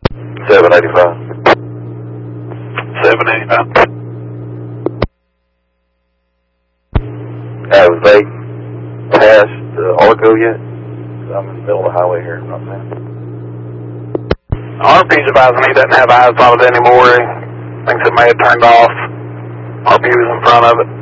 785. 785. Have they passed Argo yet? I'm in the middle of the highway here. Not bad. RP's advising he doesn't have eyes on it anymore. He thinks it may have turned off. RP was in front of it.